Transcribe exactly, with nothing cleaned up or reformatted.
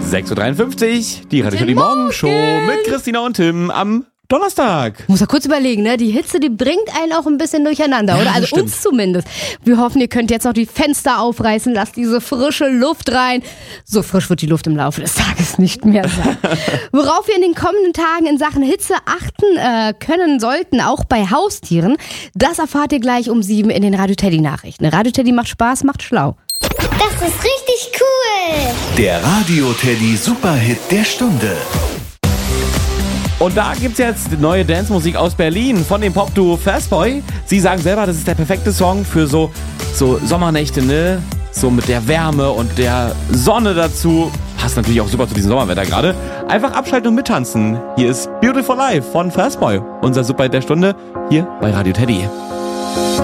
sechs Uhr dreiundfünfzig, die Radio Teddy Morgen. Morgenshow mit Christina und Tim am Donnerstag. Muss ja kurz überlegen, ne? Die Hitze, die bringt einen auch ein bisschen durcheinander, Ja, oder? das Also stimmt. uns zumindest. Wir hoffen, ihr könnt jetzt auch die Fenster aufreißen, lasst diese frische Luft rein. So frisch wird die Luft im Laufe des Tages nicht mehr sein. Worauf wir in den kommenden Tagen in Sachen Hitze achten äh, können sollten, auch bei Haustieren, das erfahrt ihr gleich um sieben in den Radio Teddy Nachrichten. Radio Teddy macht Spaß, macht schlau. Das ist richtig cool. Der Radio Teddy Superhit der Stunde. Und da gibt's jetzt neue Dance-Musik aus Berlin von dem Pop-Duo Fastboy. Sie sagen selber, das ist der perfekte Song für so, so Sommernächte, ne? So mit der Wärme und der Sonne dazu. Passt natürlich auch super zu diesem Sommerwetter gerade. Einfach abschalten und mittanzen. Hier ist Beautiful Life von Fastboy. Unser Superhit der Stunde hier bei Radio Teddy.